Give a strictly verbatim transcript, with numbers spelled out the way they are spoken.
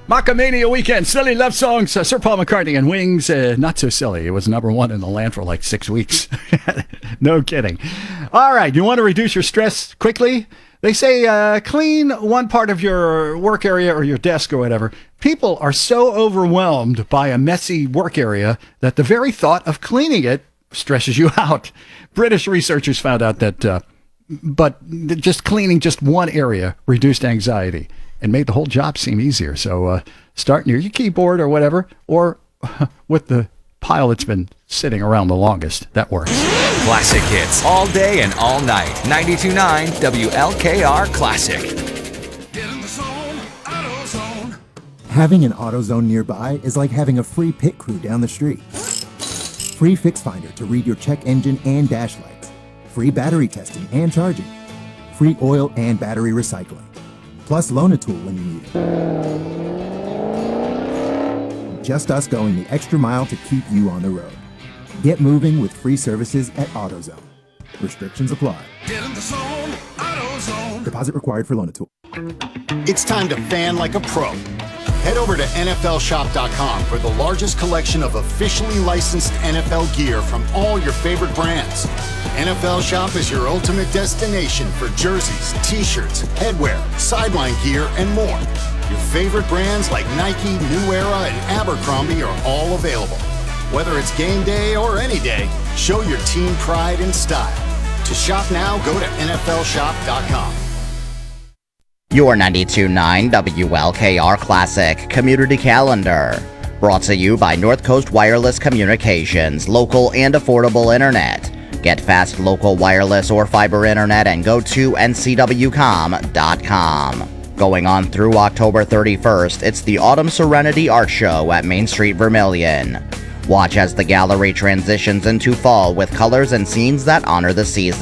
Macamania Weekend, silly love songs. Uh, Sir Paul McCartney and Wings, uh, not so silly. It was number one in the land for like six weeks. No kidding. All right, you want to reduce your stress quickly? They say uh, clean one part of your work area or your desk or whatever. People are so overwhelmed by a messy work area that the very thought of cleaning it stresses you out. British researchers found out that, uh, but just cleaning just one area reduced anxiety and made the whole job seem easier. So uh, start near your keyboard or whatever, or with the pile that's been sitting around the longest. That works. Classic hits all day and all night. ninety-two point nine W L K R Classic. Get in the zone, AutoZone. Having an AutoZone nearby is like having a free pit crew down the street. Free Fix Finder to read your check engine and dash lights. Free battery testing and charging. Free oil and battery recycling. Plus Loan-A-Tool when you need it. Just us going the extra mile to keep you on the road. Get moving with free services at AutoZone. Restrictions apply. Get in the zone, AutoZone. Deposit required for Loan-A-Tool. It's time to fan like a pro. Head over to N F L shop dot com for the largest collection of officially licensed N F L gear from all your favorite brands. N F L Shop is your ultimate destination for jerseys, t-shirts, headwear, sideline gear, and more. Your favorite brands like Nike, New Era, and Abercrombie are all available. Whether it's game day or any day, show your team pride and style. To shop now, go to N F L shop dot com. Your ninety-two point nine W L K R Classic Community Calendar. Brought to you by North Coast Wireless Communications, local and affordable internet. Get fast local wireless or fiber internet and go to N C W com dot com. Going on through October thirty-first, it's the Autumn Serenity Art Show at Main Street Vermilion. Watch as the gallery transitions into fall with colors and scenes that honor the season.